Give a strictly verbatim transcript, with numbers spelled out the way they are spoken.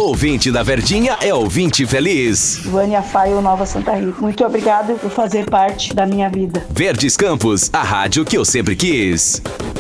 Ouvinte da Verdinha é ouvinte feliz. Vânia Faio, Nova Santa Rita. Muito obrigado por fazer parte da minha vida. Verdes Campos, a rádio que eu sempre quis.